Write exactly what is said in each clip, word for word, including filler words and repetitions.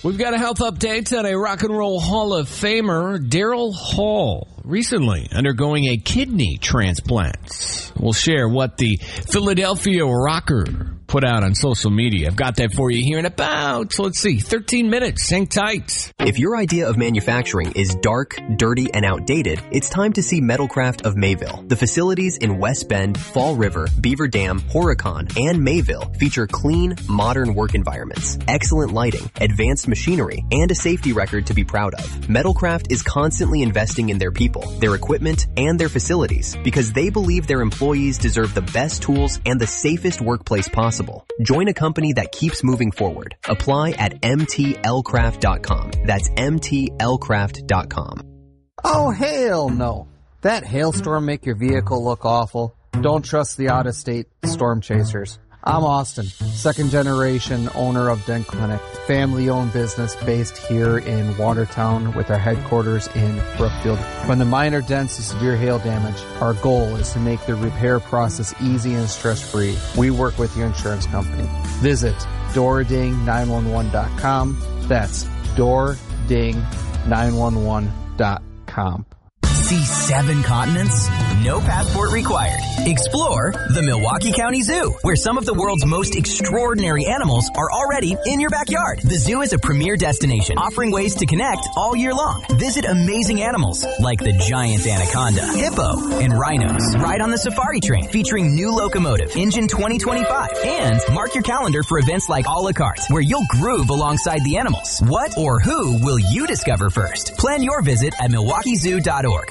We've got a health update on a Rock and Roll Hall of Famer, Daryl Hall, recently undergoing a kidney transplant. We'll share what the Philadelphia rocker put out on social media. I've got that for you here in about, let's see, thirteen minutes. Hang tight. If your idea of manufacturing is dark, dirty, and outdated, it's time to see Metalcraft of Mayville. The facilities in West Bend, Fall River, Beaver Dam, Horicon, and Mayville feature clean, modern work environments, excellent lighting, advanced machinery, and a safety record to be proud of. Metalcraft is constantly investing in their people, their equipment, and their facilities because they believe their employees deserve the best tools and the safest workplace possible. Join a company that keeps moving forward. Apply at M T L craft dot com. That's M T L craft dot com. Oh, hell no. That hailstorm make your vehicle look awful? Don't trust the out-of-state storm chasers. I'm Austin, second generation owner of Dent Clinic, family-owned business based here in Watertown with our headquarters in Brookfield. From the minor dents to severe hail damage, our goal is to make the repair process easy and stress-free. We work with your insurance company. Visit door ding nine one one dot com. That's door ding nine one one dot com. See seven continents? No passport required. Explore the Milwaukee County Zoo, where some of the world's most extraordinary animals are already in your backyard. The zoo is a premier destination, offering ways to connect all year long. Visit amazing animals like the giant anaconda, hippo, and rhinos. Ride on the safari train, featuring new locomotive, Engine twenty twenty-five. And mark your calendar for events like a la carte, where you'll groove alongside the animals. What or who will you discover first? Plan your visit at milwaukee zoo dot org.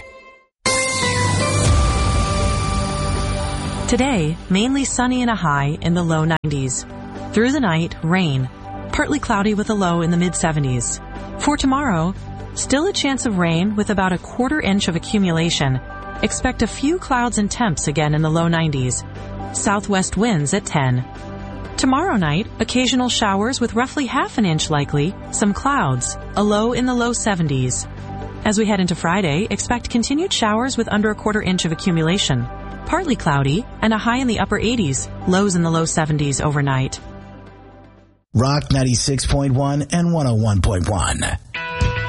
Today, mainly sunny and a high in the low nineties. Through the night, rain. Partly cloudy with a low in the mid seventies. For tomorrow, still a chance of rain with about a quarter inch of accumulation. Expect a few clouds and temps again in the low nineties. Southwest winds at ten. Tomorrow night, occasional showers with roughly half an inch likely, some clouds, a low in the low seventies. As we head into Friday, expect continued showers with under a quarter inch of accumulation. Partly cloudy, and a high in the upper eighties, lows in the low seventies overnight. Rock ninety-six point one and one oh one point one.